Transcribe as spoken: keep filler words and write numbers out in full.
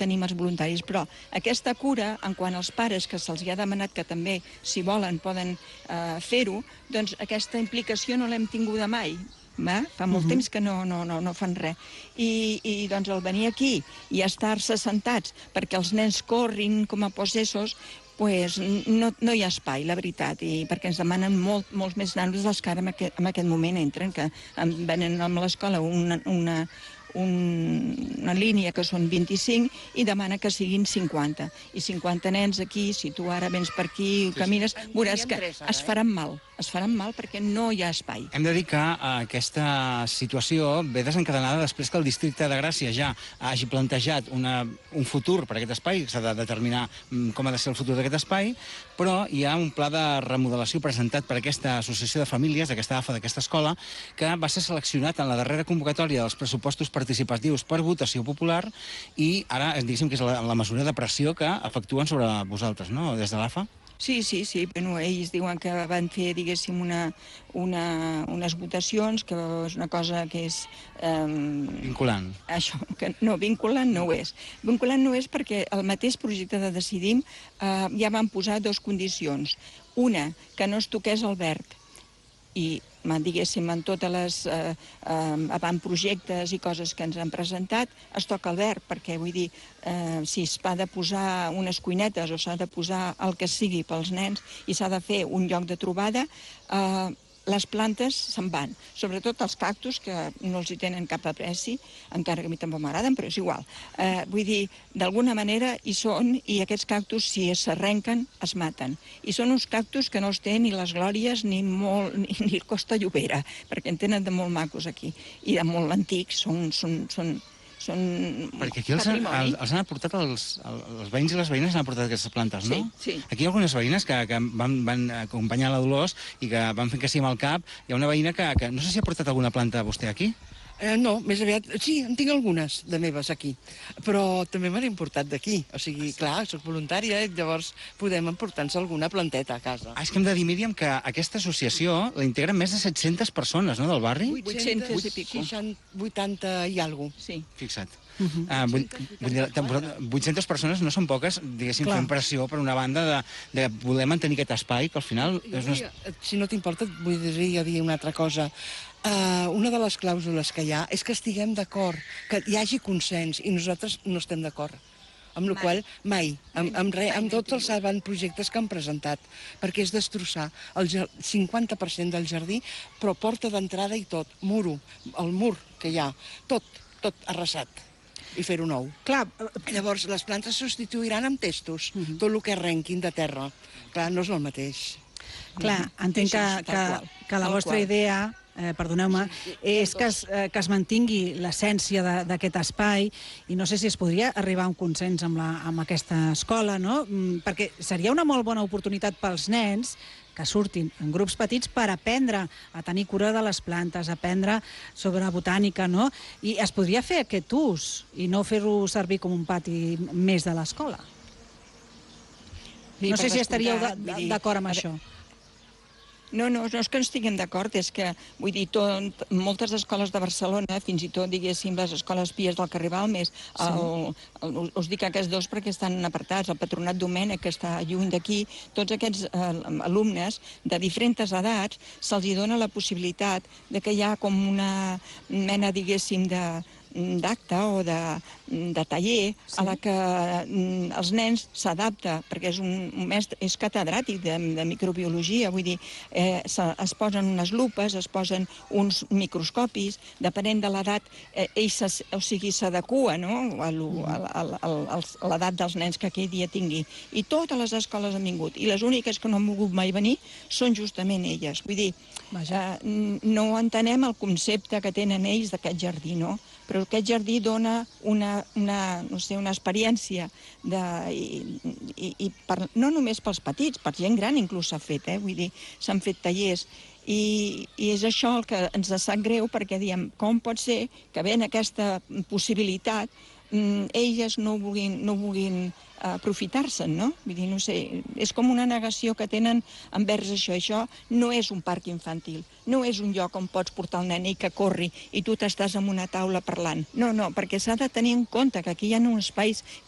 tenim els voluntaris, però aquesta cura, en quant als pares, que se'ls ha demanat que també, si volen, poden eh, fer-ho, doncs aquesta implicació no l'hem tinguda mai. Va? Fa molt uh -huh. temps que no, no, no, no fan res. I, I doncs el venir aquí i estar-se sentats perquè els nens corrin com a possessos, pues no, no hi ha espai, la veritat, i perquè ens demanen molt, molts més nanos dels que ara en aquest, en aquest moment entren, que venen a l'escola una, una, una línia que són vint-i-cinc i demana que siguin cinquanta. I cinquanta nens aquí, si tu ara vens per aquí i camines, veuràs que es faran mal. Es faran mal perquè no hi ha espai. Hem de dir que aquesta situació ve desencadenada després que el districte de Gràcia ja hagi plantejat una, un futur per aquest espai, s'ha de determinar com ha de ser el futur d'aquest espai, però hi ha un pla de remodelació presentat per aquesta associació de famílies, d'aquesta A F A, d'aquesta escola, que va ser seleccionat en la darrera convocatòria dels pressupostos participatius per votació popular i ara, diguéssim, que és la, la mesura de pressió que efectuen sobre vosaltres, no?, des de l'A F A? Sí, sí, sí. Bueno, ells diuen que van fer, diguéssim, una, una, unes votacions, que és una cosa que és... Eh, vinculant. Això, que no, vinculant no ho és. Vinculant no és perquè el mateix projecte de Decidim eh, ja van posar dues condicions. Una, que no es toqués el verd, i diguéssim, en totes les eh, eh, avantprojectes i coses que ens han presentat, es toca el verd, perquè vull dir, eh, si es va de posar unes cuinetes o s'ha de posar el que sigui pels nens i s'ha de fer un lloc de trobada, eh, les plantes se'n van, sobretot els cactus, que no els hi tenen cap apreci, encara que a mi tampoc m'agraden, però és igual. Eh, vull dir, d'alguna manera hi són, i aquests cactus, si s'arrenquen, es maten. I són uns cactus que no els tenen ni les glòries ni, molt, ni, ni Costa Llobera, perquè en tenen de molt macos aquí, i de molt antics, són... són, són són perquè aquí els, els, els han aportat els, els veïns i les veïnes han aportat aquestes plantes, no? Sí, sí. Aquí hi ha algunes veïnes que, que van, van acompanyar la Dolors i que van fent que sí amb el cap. Hi ha una veïna que, que no sé si ha portat alguna planta vostè aquí? Eh, no, més aviat... Sí, en tinc algunes de meves aquí, però també m'han importat d'aquí. O sigui, clar, soc voluntària, i llavors podem emportar-nos alguna planteta a casa. Ah, és que hem de dir, Míriam, que aquesta associació la integren més de set-centes persones, no?, del barri? vuit-cents i pico. vuitanta i alguna cosa. Sí. Fixa't. Uh -huh. uh, vull, vull dir, vuit-centes persones no són poques, diguéssim, fent pressió per una banda de, de voler mantenir aquest espai, que al final... És una... Si no t'importa, vull dir una altra cosa. Uh, una de les clàusules que hi ha és que estiguem d'acord, que hi hagi consens, i nosaltres no estem d'acord. Amb la qual mai, amb, amb, re, amb tots els avantprojectes que han presentat, perquè és destrossar el cinquanta per cent del jardí, però porta d'entrada i tot, muro, el mur que hi ha, tot, tot arrasat, i fer-ho nou. Clar, llavors les plantes substituiran amb testos, uh -huh. tot el que arrenquin de terra. Clar, no és el mateix. Clar, entenc que, que, que la vostra idea... Eh, perdoneu-me, és que es, eh, que es mantingui l'essència d'aquest espai, i no sé si es podria arribar a un consens amb, la, amb aquesta escola, no? Mm, perquè seria una molt bona oportunitat pels nens que surtin en grups petits per aprendre a tenir cura de les plantes, aprendre sobre botànica, no? I es podria fer aquest ús i no fer-ho servir com un pati més de l'escola. No sé si estaríeu d'acord amb això. No, no, no és que no estiguem d'acord, és que, vull dir, tot, moltes escoles de Barcelona, fins i tot, diguéssim, les escoles pies del carrer Balmes, el, el, us dic aquests dos perquè estan apartats, el Patronat Domènec, que està lluny d'aquí, tots aquests eh, alumnes de diferents edats, se'ls dona la possibilitat de que hi ha com una mena, diguéssim, de d'acte o de, de taller sí. a la que mm, els nens s'adapta, perquè és un, un mestre, és catedràtic de, de microbiologia, vull dir, eh, se, es posen unes lupes, es posen uns microscopis, depenent de l'edat, eh, ell se, o sigui, s'adequa, no?, a l'edat dels nens que aquell dia tingui. I totes les escoles han vingut, i les úniques que no han volgut mai venir són justament elles. Vull dir, eh, no entenem el concepte que tenen ells d'aquest jardí, no?, però aquest jardí dona una, una, no sé, una experiència de, i, i, i per, no només pels petits, per gent gran inclús s'ha fet, eh? Vull dir, s'han fet tallers, i, i és això el que ens sap greu, perquè diem, com pot ser que havent aquesta possibilitat elles no vulguin, no vulguin aprofitar-se'n, no? Vull dir, no sé, és com una negació que tenen envers això. Això no és un parc infantil, no és un lloc on pots portar el nen i que corri i tu t'estàs en una taula parlant. No, no, perquè s'ha de tenir en compte que aquí hi ha uns espais